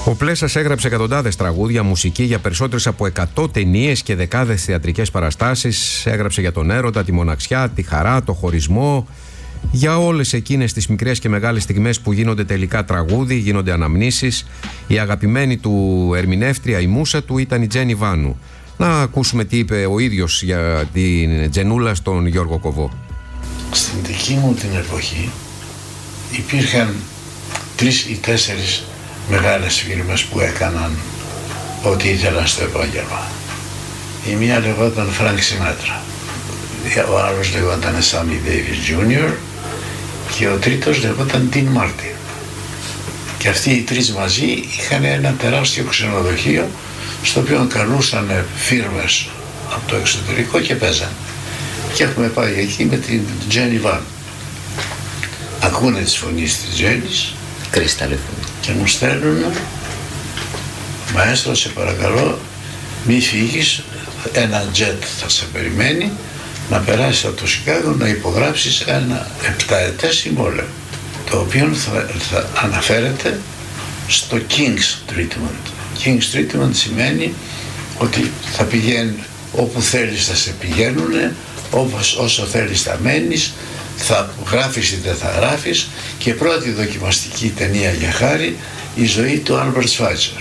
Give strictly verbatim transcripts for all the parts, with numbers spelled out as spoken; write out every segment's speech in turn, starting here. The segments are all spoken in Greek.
Ο Πλέσας έγραψε εκατοντάδες τραγούδια, μουσική για περισσότερες από εκατό ταινίες και δεκάδες θεατρικές παραστάσεις. Έγραψε για τον έρωτα, τη μοναξιά, τη χαρά, το χωρισμό. Για όλες εκείνες τις μικρές και μεγάλες στιγμές που γίνονται τελικά τραγούδι, γίνονται αναμνήσεις. Η αγαπημένη του ερμηνεύτρια, η μούσα του, ήταν η Τζένι Βάνου. Να ακούσουμε τι είπε ο ίδιος για την Τζενούλα στον Γιώργο Κοβό. Στην δική μου την εποχή υπήρχαν τρεις ή τέσσερις μεγάλες φίρμες που έκαναν ό,τι ήθελαν στο επάγγελμα. Η μία λεγόταν Frank Sinatra, ο άλλος λεγόταν Sammy Davis τζούνιορ και ο τρίτος λεγόταν Dean Martin. Και αυτοί οι τρεις μαζί είχαν ένα τεράστιο ξενοδοχείο στο οποίο καλούσαν φίρμες από το εξωτερικό και παίζαν. Και έχουμε πάει εκεί με την Τζένι Βάν. Ακούνε τις φωνές της Τζένις και μου στέλνουν, μαέστρο, σε παρακαλώ μη φύγεις, ένα τζετ θα σε περιμένει να περάσεις από το Σικάγο να υπογράψεις ένα επταετές συμβόλαιο, το οποίο θα, θα αναφέρεται στο King's Treatment. King's Treatment σημαίνει ότι θα πηγαίνει όπου θέλεις, θα σε πηγαίνουνε, όπως, όσο θέλεις θα μένεις, θα γράφεις ή δεν θα γράφεις. Και πρώτη δοκιμαστική ταινία για χάρη, η ζωή του Άλμπερτ Σφάιτσερ.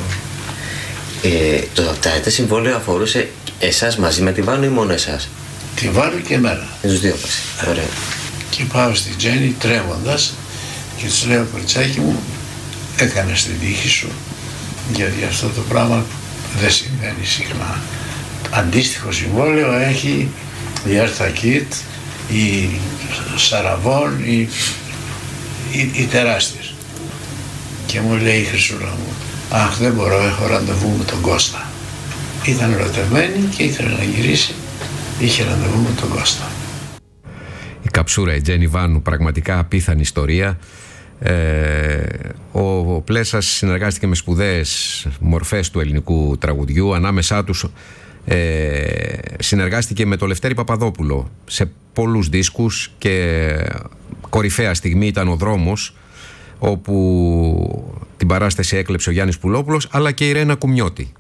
Ε, το επταετές συμβόλαιο αφορούσε εσάς μαζί με τη Βάνου ή μόνο εσάς? Τη Βάνου και εμένα. Και τους δύο πας. Ωραία. Και πάω στη Τζένι τρέμοντας και τους λέω, κοριτσάκι μου, έκανες την τύχη σου, γιατί αυτό το πράγμα δεν συμβαίνει συχνά. Αντίστοιχο συμβόλαιο έχει η Eartha Kitt, η Σαραβών, οι, οι, οι τεράστιες. Και μου λέει η Χρυσούλα μου, αχ, δεν μπορώ, έχω ραντεβού με τον Κώστα. Ήταν ερωτευμένη και ήθελε να γυρίσει, είχε ραντεβού με τον Κώστα. Η καψούρα, η Τζένι Βάνου, πραγματικά απίθανη ιστορία. Ε, ο Πλέσας συνεργάστηκε με σπουδαίες μορφές του ελληνικού τραγουδιού. Ανάμεσά τους ε, συνεργάστηκε με τον Λευτέρη Παπαδόπουλο σε πολλούς δίσκους και κορυφαία στιγμή ήταν ο Δρόμος, όπου την παράσταση έκλεψε ο Γιάννης Πουλόπουλος, αλλά και η Ρένα Κουμιώτη.